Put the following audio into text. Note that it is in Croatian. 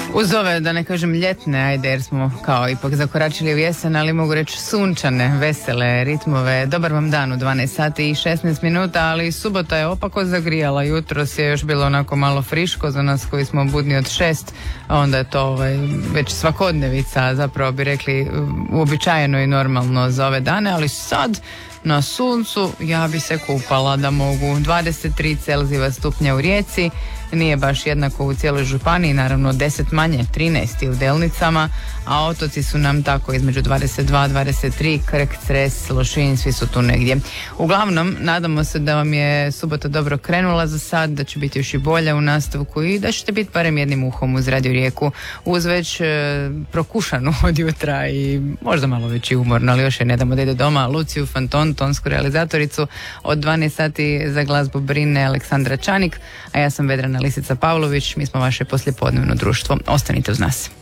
Uz ove, da ne kažem ljetne, ajde, jer smo kao ipak zakoračili u jesen, ali mogu reći sunčane, vesele ritmove. Dobar vam dan u 12 sati i 16 minuta, ali subota je opako zagrijala. Jutros je još bilo onako malo friško za nas koji smo budni od 6, a onda je to već svakodnevica, zapravo bi rekli uobičajeno i normalno za ove dane, ali sad na suncu ja bi se kupala da mogu. 23 Celzijeva stupnja u Rijeci, nije baš jednako u cijeloj županiji, naravno 10 manje, 13 u Delnicama, a otoci su nam tako između 22, 23, Krk, Cres, Lošinj, svi su tu negdje. Uglavnom, nadamo se da vam je subota dobro krenula za sad, da će biti još i bolja u nastavku i da ćete biti barem jednim uhom uz Radio Rijeku, uz već prokušanu od jutra i možda malo već i umorno, ali još je ne damo da ide doma, Luciju Fanton, tonsku realizatoricu. Od 12 sati za glazbu brine Aleksandra Čanik, a ja sam Vedrana Lisica Pavlović. Mi smo vaše poslijepodnevno društvo. Ostanite uz nas.